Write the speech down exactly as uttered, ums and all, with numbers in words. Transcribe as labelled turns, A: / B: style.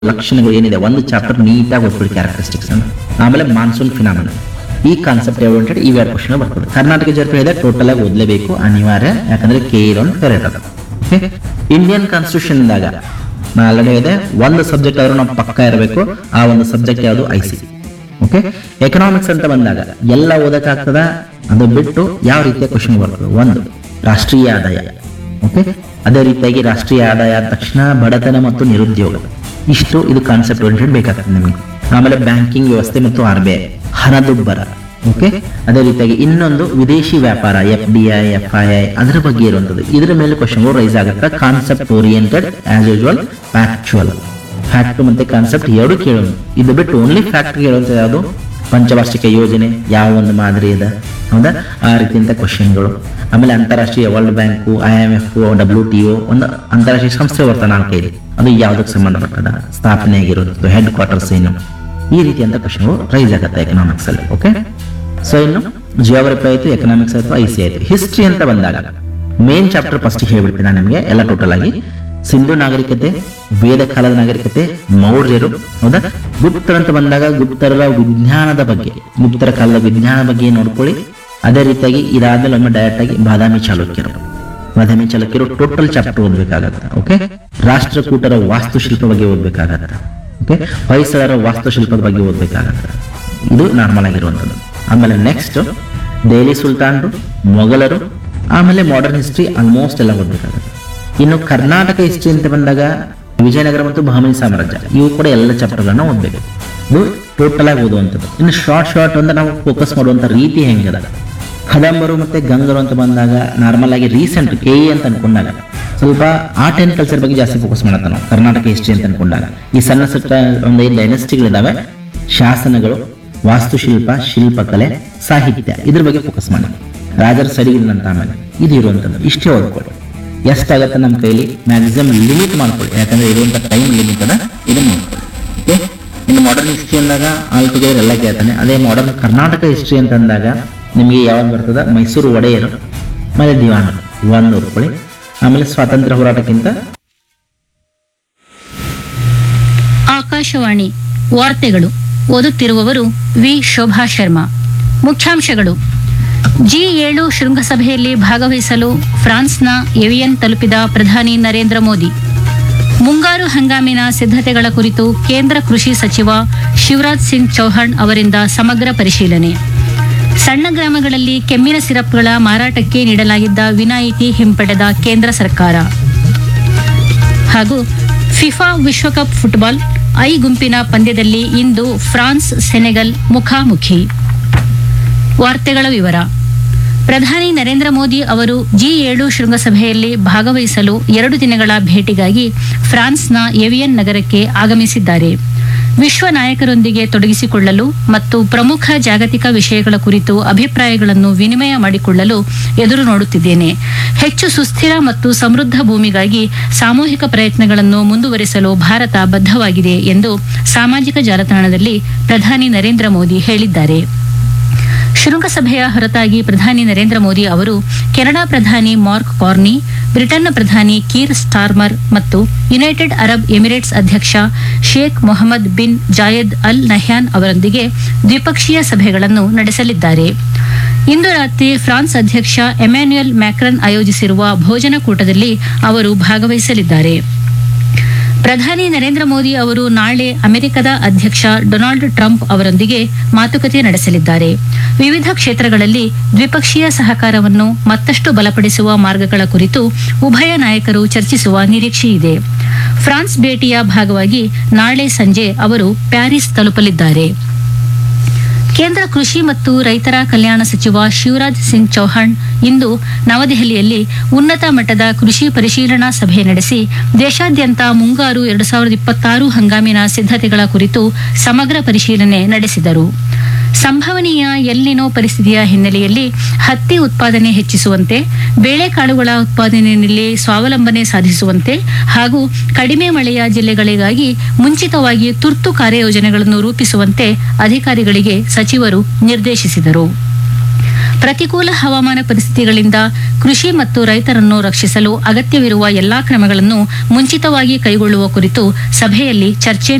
A: ಲಕ್ಷಣಗಳು ಏನಿದೆ ಒಂದು ಚಾಪ್ಟರ್ ನೀಟಾಗಿ ಓದ್ಕೊಳ್ಳಿ ಕ್ಯಾರೆಕ್ಟರಿಸ್ಟಿಕ್ಸ್ ಅನ್ನು. ಆಮೇಲೆ ಮಾನ್ಸೂನ್ ಫಿನಾಮಿನ ಈ ಕಾನ್ಸೆಪ್ಟ್ ಓರಿಯೆಂಟೆಡ್ ಇವೆರಡು ಕ್ವಶನ್ ಬರ್ತದೆ. ಕರ್ನಾಟಕ ಜರ್ಪಿ ಇದೆ ಟೋಟಲ್ ಆಗಿ ಓದಲೇಬೇಕು ಅನಿವಾರ್ಯ, ಯಾಕಂದ್ರೆ ಕೆ ಇರೋನ್ ಫೇವರೇಟ್ ಅದು. ಓಕೆ, ಇಂಡಿಯನ್ ಕಾನ್ಸ್ಟಿಟ್ಯೂಷನ್ ದಾಗ ನಾ ಆಲ್ರೆಡಿ ಇದೆ ಒಂದು ಸಬ್ಜೆಕ್ಟ್ ಆದ್ರೂ ನಾವು ಪಕ್ಕ ಇರಬೇಕು. ಆ ಒಂದು ಸಬ್ಜೆಕ್ಟ್ ಯಾವುದು ಐ ಸಿ. ಓಕೆ, ಎಕನಾಮಿಕ್ಸ್ ಅಂತ ಬಂದಾಗ ಎಲ್ಲ ಓದಕ್ಕಾಗ್ತದ, ಅದು ಬಿಟ್ಟು ಯಾವ ರೀತಿಯ ಕ್ವಶನ್ ಬರ್ತದೆ. ಒಂದು ರಾಷ್ಟ್ರೀಯ ಆದಾಯ. ಓಕೆ, ಅದೇ ರೀತಿಯಾಗಿ ರಾಷ್ಟ್ರೀಯ ಆದಾಯ ಆದ ತಕ್ಷಣ ಬಡತನ ಮತ್ತು ನಿರುದ್ಯೋಗ, ಇಷ್ಟು ಇದು ಕಾನ್ಸೆಪ್ಟ್ ಓರಿಯೆಂಟೆಡ್ ಬೇಕಾಗ್ತದೆ ನಿಮಗೆ. ಆಮೇಲೆ ಬ್ಯಾಂಕಿಂಗ್ ವ್ಯವಸ್ಥೆ ಮತ್ತು ಆರ್ ಬಿ ಐ, ಹಣದುಬ್ಬರ. ಓಕೆ, ಅದೇ ರೀತಿಯಾಗಿ ಇನ್ನೊಂದು ವಿದೇಶಿ ವ್ಯಾಪಾರ, F D I F I I ಅದರ ಬಗ್ಗೆ ಇರುವಂತದ್ದು. ಇದರ ಮೇಲೆ ಕ್ವಶನ್ ರೈಸ್ ಆಗುತ್ತೆ. Concept oriented as usual factual. Fact ಮತ್ತೆ ಕಾನ್ಸೆಪ್ಟ್ ಎರಡು ಕೇಳೋದು. ಇದು ಬಿಟ್ಟು ಓನ್ಲಿ ಫ್ಯಾಕ್ಟ್ ಕೇಳುವಂತ ಯಾವುದು ಪಂಚವಾರ್ಷಿಕ ಯೋಜನೆ ಯಾವ ಒಂದು ಮಾದರಿ ಇದೆ, ಹೌದಾ, ಆ ರೀತಿಯಂತ ಕ್ವಶನ್ಗಳು. ಆಮೇಲೆ ಅಂತಾರಾಷ್ಟ್ರೀಯ world bank, I M F, W T O ಒಂದು ಅಂತಾರಾಷ್ಟ್ರೀಯ ಸಂಸ್ಥೆ ಬರ್ತಾ ನಾಲ್ಕೈದು, ಅದು ಯಾವುದಕ್ಕೆ ಸಂಬಂಧಪಟ್ಟದ, ಸ್ಥಾಪನೆ ಆಗಿರೋದು, ಹೆಡ್ ಕ್ವಾರ್ಟರ್ಸ್ ಏನು, ಈ ರೀತಿಯಂತ ಕ್ವಶನ್ಗಳು ರೈಸ್ ಆಗುತ್ತೆ ಎಕನಾಮಿಕ್ಸ್ ಅಲ್ಲಿ. ಓಕೆ, ಸೊ ಇನ್ನು ಜಿಯೋಗ್ರಫಿ ಆಯ್ತು, ಎಕನಾಮಿಕ್ಸ್ ಆಯ್ತು, ಐ ಸಿ ಆಯ್ತು. ಹಿಸ್ಟ್ರಿ ಅಂತ ಬಂದಾಗ ಮೇನ್ ಚಾಪ್ಟರ್ ಫಸ್ಟ್ ಹೇಳ್ಬಿಡ್ತೀನಿ ನಾನು ನಿಮಗೆ ಎಲ್ಲ ಟೋಟಲ್ ಆಗಿ. ಸಿಂಧು ನಾಗರಿಕತೆ, ವೇದ ಕಾಲದ ನಾಗರಿಕತೆ, ಮೌರ್ಯರು, ಹೌದಾ. ಗುಪ್ತರ ಅಂತ ಬಂದಾಗ ಗುಪ್ತರ ವಿಜ್ಞಾನದ ಬಗ್ಗೆ, ಗುಪ್ತರ ಕಾಲದ ವಿಜ್ಞಾನ ಬಗ್ಗೆ ನೋಡ್ಕೊಳ್ಳಿ. ಅದೇ ರೀತಿಯಾಗಿ ಇದಾದ್ಮೇಲೆ ಒಮ್ಮೆ ಡೈರೆಕ್ಟ್ ಆಗಿ ಬಾದಾಮಿ ಚಾಲುಕ್ಯರು, ಬಾದಾಮಿ ಚಾಲುಕ್ಯರು ಟೋಟಲ್ ಚಾಪ್ಟರ್ ಓದ್ಬೇಕಾಗತ್ತೆ. ಓಕೆ, ರಾಷ್ಟ್ರಕೂಟರ ವಾಸ್ತುಶಿಲ್ಪ ಬಗ್ಗೆ ಓದ್ಬೇಕಾಗತ್ತೆ. ಓಕೆ, ಹೊಯ್ಸಳರ ವಾಸ್ತುಶಿಲ್ಪದ ಬಗ್ಗೆ ಓದ್ಬೇಕಾಗತ್ತೆ. ಇದು ನಾರ್ಮಲ್ ಆಗಿರುವಂಥದ್ದು. ಆಮೇಲೆ ನೆಕ್ಸ್ಟ್ ದೆಹಲಿ ಸುಲ್ತಾನರು, ಮೊಘಲರು, ಆಮೇಲೆ ಮಾಡರ್ನ್ ಹಿಸ್ಟ್ರಿ ಆಲ್ಮೋಸ್ಟ್ ಎಲ್ಲ ಓದ್ಬೇಕಾಗತ್ತೆ. ಇನ್ನು ಕರ್ನಾಟಕ ಹಿಸ್ಟ್ರಿ ಅಂತ ಬಂದಾಗ ವಿಜಯನಗರ ಮತ್ತು ಬಹಮನಿ ಸಾಮ್ರಾಜ್ಯ, ಇವು ಕೂಡ ಎಲ್ಲ ಚಾಪ್ಟರ್ಗಳನ್ನ ಓದ್ಬೇಕು. ಇದು ಟೋಟಲ್ ಆಗಿ ಓದುವಂಥದ್ದು. ಇನ್ನು ಶಾರ್ಟ್ ಶಾರ್ಟ್ ಅಂದ್ರೆ ನಾವು ಫೋಕಸ್ ಮಾಡುವಂಥ ರೀತಿ ಹೆಂಗದ, ಕದಂಬರು ಮತ್ತೆ ಗಂಗರು ಅಂತ ಬಂದಾಗ ನಾರ್ಮಲ್ ಆಗಿ ರೀಸೆಂಟ್ ಕೆ ಇ ಅಂತ ಅನ್ಕೊಂಡಾಗ ಸ್ವಲ್ಪ ಆರ್ಟ್ ಅಂಡ್ ಕಲ್ಚರ್ ಬಗ್ಗೆ ಜಾಸ್ತಿ ಫೋಕಸ್ ಮಾಡತ್ತ ನಾವು ಕರ್ನಾಟಕ ಹಿಸ್ಟ್ರಿ ಅಂತ ಅನ್ಕೊಂಡಾಗ. ಈ ಸಣ್ಣ ಸಣ್ಣ ಒಂದು ಐದು ಡೈನೆಸ್ಟಿಗಳಿದಾವೆ, ಶಾಸನಗಳು, ವಾಸ್ತುಶಿಲ್ಪ, ಶಿಲ್ಪಕಲೆ, ಸಾಹಿತ್ಯ, ಇದ್ರ ಬಗ್ಗೆ ಫೋಕಸ್ ಮಾಡಿ. ರಾಜರ ಸರಿಗಿಲ್ಲಂತ ಆಮೇಲೆ ಇದು ಇರುವಂಥದ್ದು. ಇಷ್ಟೇ ಓದ್ಕೊಳ್ಳಿ. ಎಷ್ಟಾಗತ್ತೆ ನಮ್ಮ ಕೈಲಿ ಮ್ಯಾಕ್ಸಿಮಮ್ ಲಿಮಿಟ್ ಮಾಡ್ಕೊಳ್ಳಿ, ಯಾಕಂದ್ರೆ ಇರುವಂಥ ಟೈಮ್ ಲಿಮಿಟ್ ಅದ, ಇದನ್ನ ನೋಡ್ಕೊಳ್ಳಿ. ಓಕೆ, ಇನ್ನು ಮಾಡರ್ನ್ ಹಿಸ್ಟ್ರಿ ಅಂದಾಗ ಆಲ್ ಟುಗೆದರ್ ಎಲ್ಲ ಕೇಳ್ತಾನೆ. ಅದೇ ಮಾಡರ್ನ್ ಕರ್ನಾಟಕ ಹಿಸ್ಟ್ರಿ ಅಂತ ಅಂದಾಗ ನಿಮಗೆ ಯಾವಾಗ ಬರ್ತದ, ಮೈಸೂರು ಒಡೆಯರು ಆಮೇಲೆ ದಿವಾನರು ಒಂದು ಓದ್ಕೊಳ್ಳಿ. ಆಮೇಲೆ ಸ್ವಾತಂತ್ರ್ಯ ಹೋರಾಟಕ್ಕಿಂತ
B: ಆಕಾಶವಾಣಿ ವಾರ್ತೆಗಳು ಓದುತ್ತಿರುವವರು ವಿ ಶೋಭಾ ಶರ್ಮಾ. ಮುಖ್ಯಾಂಶಗಳು: ಜಿ ಏಳು ಶೃಂಗಸಭೆಯಲ್ಲಿ ಭಾಗವಹಿಸಲು ಫ್ರಾನ್ಸ್ನ ಎವಿಯನ್ ತಲುಪಿದ ಪ್ರಧಾನಿ ನರೇಂದ್ರ ಮೋದಿ. ಮುಂಗಾರು ಹಂಗಾಮಿನ ಸಿದ್ಧತೆಗಳ ಕುರಿತು ಕೇಂದ್ರ ಕೃಷಿ ಸಚಿವ ಶಿವರಾಜ್ ಸಿಂಗ್ ಚೌಹಾಣ್ ಅವರಿಂದ ಸಮಗ್ರ ಪರಿಶೀಲನೆ. ಸಣ್ಣ ಗ್ರಾಮಗಳಲ್ಲಿ ಕೆಮ್ಮಿನ ಸಿರಪ್ಗಳ ಮಾರಾಟಕ್ಕೆ ನೀಡಲಾಗಿದ್ದ ವಿನಾಯಿತಿ ಹಿಂಪಡೆದ ಕೇಂದ್ರ ಸರ್ಕಾರ. ಹಾಗೂ ಫಿಫಾ ವಿಶ್ವಕಪ್ ಫುಟ್ಬಾಲ್ ಐ ಗುಂಪಿನ ಪಂದ್ಯದಲ್ಲಿ ಇಂದು ಫ್ರಾನ್ಸ್ ಸೆನೆಗಲ್ ಮುಖಾಮುಖಿ. ವಾರ್ತೆಗಳ ವಿವರ. ಪ್ರಧಾನಿ ನರೇಂದ್ರ ಮೋದಿ ಅವರು ಜಿ ಏಳು ಶೃಂಗಸಭೆಯಲ್ಲಿ ಭಾಗವಹಿಸಲು ಎರಡು ದಿನಗಳ ಭೇಟಿಗಾಗಿ ಫ್ರಾನ್ಸ್ನ ಎವಿಯನ್ ನಗರಕ್ಕೆ ಆಗಮಿಸಿದ್ದಾರೆ. ವಿಶ್ವ ನಾಯಕರೊಂದಿಗೆ ತೊಡಗಿಸಿಕೊಳ್ಳಲು ಮತ್ತು ಪ್ರಮುಖ ಜಾಗತಿಕ ವಿಷಯಗಳ ಕುರಿತು ಅಭಿಪ್ರಾಯಗಳನ್ನು ವಿನಿಮಯ ಮಾಡಿಕೊಳ್ಳಲು ಎದುರು ನೋಡುತ್ತಿದ್ದೇನೆ. ಹೆಚ್ಚು ಸುಸ್ಥಿರ ಮತ್ತು ಸಮೃದ್ಧ ಭೂಮಿಗಾಗಿ ಸಾಮೂಹಿಕ ಪ್ರಯತ್ನಗಳನ್ನು ಮುಂದುವರಿಸಲು ಭಾರತ ಬದ್ಧವಾಗಿದೆ ಎಂದು ಸಾಮಾಜಿಕ ಜಾಲತಾಣದಲ್ಲಿ ಪ್ರಧಾನಿ ನರೇಂದ್ರ ಮೋದಿ ಹೇಳಿದ್ದಾರೆ. ಶೃಂಗಸಭೆಯ ಹೊರತಾಗಿ ಪ್ರಧಾನಿ ನರೇಂದ್ರ ಮೋದಿ ಅವರು ಕೆನಡಾ ಪ್ರಧಾನಿ ಮಾರ್ಕ್ ಕಾರ್ನಿ, ಬ್ರಿಟನ್ನ ಪ್ರಧಾನಿ ಕೀರ್ ಸ್ಟಾರ್ಮರ್ ಮತ್ತು ಯುನೈಟೆಡ್ ಅರಬ್ ಎಮಿರೇಟ್ಸ್ ಅಧ್ಯಕ್ಷ Sheikh Mohammed bin Zayed Al Nahyan ಅವರೊಂದಿಗೆ ದ್ವಿಪಕ್ಷೀಯ ಸಭೆಗಳನ್ನು ನಡೆಸಲಿದ್ದಾರೆ. ಇಂದು ರಾತ್ರಿ ಫ್ರಾನ್ಸ್ ಅಧ್ಯಕ್ಷ ಎಮ್ಯಾನ್ಯುಯಲ್ ಮ್ಯಾಕ್ರನ್ ಆಯೋಜಿಸಿರುವ ಭೋಜನ ಕೂಟದಲ್ಲಿ ಅವರು ಭಾಗವಹಿಸಲಿದ್ದಾರೆ. ಪ್ರಧಾನಿ ನರೇಂದ್ರ ಮೋದಿ ಅವರು ನಾಳೆ ಅಮೆರಿಕದ ಅಧ್ಯಕ್ಷ ಡೊನಾಲ್ಡ್ ಟ್ರಂಪ್ ಅವರೊಂದಿಗೆ ಮಾತುಕತೆ ನಡೆಸಲಿದ್ದಾರೆ. ವಿವಿಧ ಕ್ಷೇತ್ರಗಳಲ್ಲಿ ದ್ವಿಪಕ್ಷೀಯ ಸಹಕಾರವನ್ನು ಮತ್ತಷ್ಟು ಬಲಪಡಿಸುವ ಮಾರ್ಗಗಳ ಕುರಿತು ಉಭಯ ನಾಯಕರು ಚರ್ಚಿಸುವ ನಿರೀಕ್ಷೆಯಿದೆ. ಫ್ರಾನ್ಸ್ ಭೇಟಿಯ ಭಾಗವಾಗಿ ನಾಳೆ ಸಂಜೆ ಅವರು ಪ್ಯಾರಿಸ್ ತಲುಪಲಿದ್ದಾರೆ. ಕೇಂದ್ರ ಕೃಷಿ ಮತ್ತು ರೈತರ ಕಲ್ಯಾಣ ಸಚಿವ ಶಿವರಾಜ್ ಸಿಂಗ್ ಚೌಹಾಣ್ ಇಂದು ನವದೆಹಲಿಯಲ್ಲಿ ಉನ್ನತ ಮಟ್ಟದ ಕೃಷಿ ಪರಿಶೀಲನಾ ಸಭೆ ನಡೆಸಿ ದೇಶಾದ್ಯಂತ ಮುಂಗಾರು ಎರಡು ಸಾವಿರದ ಇಪ್ಪತ್ತಾರು ಹಂಗಾಮಿನ ಸಿದ್ಧತೆಗಳ ಕುರಿತು ಸಮಗ್ರ ಪರಿಶೀಲನೆ ನಡೆಸಿದರು. ಸಂಭವನೀಯ ಎಲ್ನಿನೋ ಪರಿಸ್ಥಿತಿಯ ಹಿನ್ನೆಲೆಯಲ್ಲಿ ಹತ್ತಿ ಉತ್ಪಾದನೆ ಹೆಚ್ಚಿಸುವಂತೆ, ಬೇಳೆಕಾಳುಗಳ ಉತ್ಪಾದನೆಯಲ್ಲಿ ಸ್ವಾವಲಂಬನೆ ಸಾಧಿಸುವಂತೆ ಹಾಗೂ ಕಡಿಮೆ ಮಳೆಯ ಜಿಲ್ಲೆಗಳಿಗಾಗಿ ಮುಂಚಿತವಾಗಿ ತುರ್ತು ಕಾರ್ಯಯೋಜನೆಗಳನ್ನು ರೂಪಿಸುವಂತೆ ಅಧಿಕಾರಿಗಳಿಗೆ ಸಚಿವರು ನಿರ್ದೇಶಿಸಿದರು. ಪ್ರತಿಕೂಲ ಹವಾಮಾನ ಪರಿಸ್ಥಿತಿಗಳಿಂದ ಕೃಷಿ ಮತ್ತು ರೈತರನ್ನು ರಕ್ಷಿಸಲು ಅಗತ್ಯವಿರುವ ಎಲ್ಲಾ ಕ್ರಮಗಳನ್ನು ಮುಂಚಿತವಾಗಿ ಕೈಗೊಳ್ಳುವ ಕುರಿತು ಸಭೆಯಲ್ಲಿ ಚರ್ಚೆ